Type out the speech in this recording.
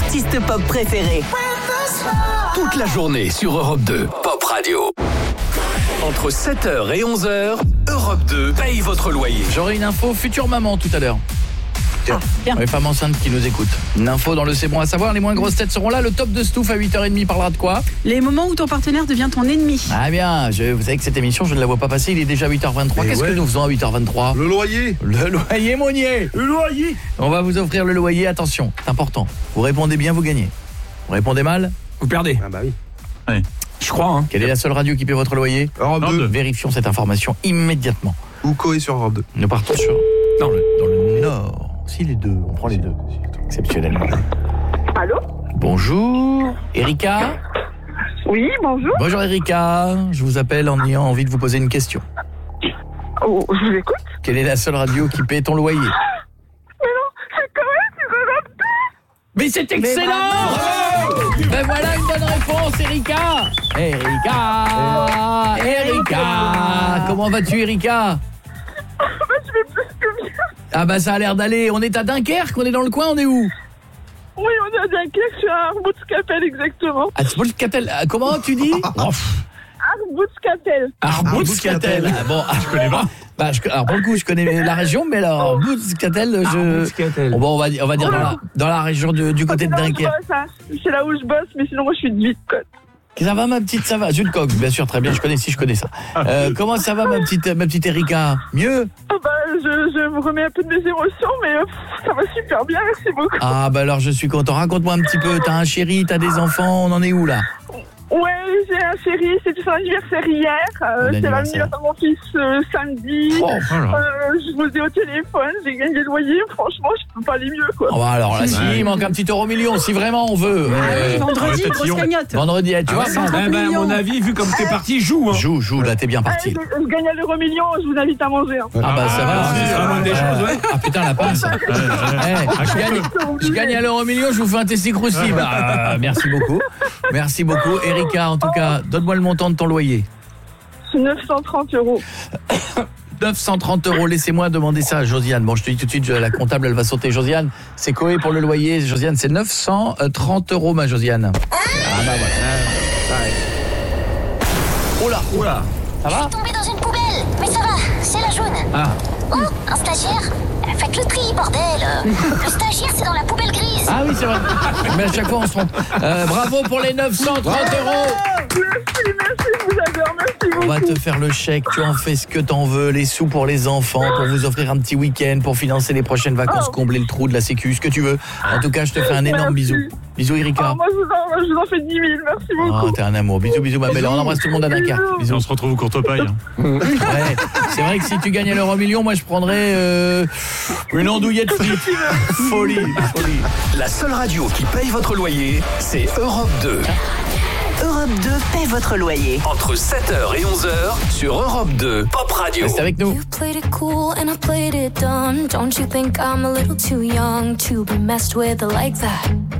artistes pop préférés. Toute la journée sur Europe 2, Pop Radio. Entre 7h et 11h, Europe 2 paye votre loyer. J'aurai une info future maman tout à l'heure. Bien. Les femmes enceintes qui nous écoutent. Une info dans le C'est bon à savoir, les moins grosses têtes seront là. Le top de Stouff à 8h30 parlera de quoi? Les moments où ton partenaire devient ton ennemi. Ah bien, vous savez que cette émission, je ne la vois pas passer, il est déjà 8h23. Qu'est-ce que nous faisons à 8h23? Le loyer. Le loyer Monnier. Le loyer. On va vous offrir le loyer, attention, c'est important. Vous répondez bien, vous gagnez. Vous répondez mal, vous perdez. Ah bah oui. Ouais. Je crois, hein. Quelle est la seule radio qui paie votre loyer? Europe 2. Vérifions cette information immédiatement. Ou Coé sur Europe 2. Nous partons dans le nord. Si les deux, on prend les deux. Exceptionnellement. Allô? Bonjour, Erika. Oui, bonjour. Bonjour Erika, je vous appelle en ayant envie de vous poser une question. Oh, je vous écoute. Quelle est la seule radio qui paie ton loyer? Mais non, c'est quand même sur Europe 2. Mais c'est excellent! Ben voilà une bonne réponse, Erika. Erika. Comment vas-tu, Erika? Je vais plus que bien. Ah bah ça a l'air d'aller. On est à Dunkerque, on est dans le coin, on est où? Oui, on est à Dunkerque, je suis à Arboutscapelle exactement. Arboutscatel. Comment tu dis? Arboutscapelle. Arboutscatel. Ah bon, je connais pas. Alors pour le coup, je connais la région, mais alors Arboutscatel, Bon, on va dire dans la région du côté de Dunkerque. C'est là où je bosse, mais sinon moi je suis de Vitcote. Ça va ma petite, ça va. Zulecoq, bien sûr, très bien, je connais ça. Comment ça va ma petite Erika? Mieux? Ah bah, je me remets un peu de mes émotions, mais ça va super bien, merci beaucoup. Ah bah alors je suis content. Raconte-moi un petit peu, t'as un chéri, t'as des enfants, on en est où là? Ouais, j'ai un chéri, c'était son anniversaire hier. C'est l'anniversaire de mon fils samedi. Je vous ai au téléphone, j'ai gagné le loyer. Franchement, je peux pas aller mieux, quoi. Oh bah alors là, si, il manque un petit euro-million, si vraiment on veut. Vendredi, grosse cagnotte. Vendredi, tu vois. À mon avis, vu comme t'es parti, joue. Hein. Joue, là t'es bien parti. Je gagne à l'euro-million, je vous invite à manger. Hein. Ah bah ça va. C'est vraiment des choses, ouais. Ah putain, la pince. Je gagne à l'euro-million, je vous fais un testicroussi. Bah merci beaucoup. Merci beaucoup. Erika, en tout cas, donne-moi le montant de ton loyer. C'est 930 €. 930 €, laissez-moi demander ça à Josiane. Bon, je te dis tout de suite, la comptable, elle va sauter. Josiane, c'est Coé pour le loyer. Josiane, c'est 930 €, ma Josiane. Ah bah voilà. Oula. Ça va? Je suis tombée dans une poubelle, mais ça va, c'est la jaune. Ah. Oh, un stagiaire. Faites le tri, bordel. Le stagiaire, c'est dans la poubelle grise. Ah oui, c'est vrai. Mais à chaque fois, on se trompe. Bravo pour les 930 €. Merci, je vous adore, merci beaucoup. On va te faire le chèque, tu en fais ce que t'en veux, les sous pour les enfants, pour vous offrir un petit week-end, pour financer les prochaines vacances, combler le trou de la sécu, ce que tu veux. En tout cas, je te fais un énorme bisou. Bisous, Erika. Moi, je vous en fais 10 000, merci beaucoup. Oh, t'es un amour. Bisous, ma belle. On embrasse tout le monde à Dunkerque. Bisous. On se retrouve au Courtepaille. Ouais, c'est vrai que si tu gagnais l'euro-million, moi je prendrais une andouillette frite. Folie. La seule radio qui paye votre loyer, c'est Europe 2. Europe 2 paie votre loyer. Entre 7h et 11h sur Europe 2, Pop Radio. Reste avec nous. You played it cool and I played it dumb. Don't you think I'm a little too young to be messed with like that?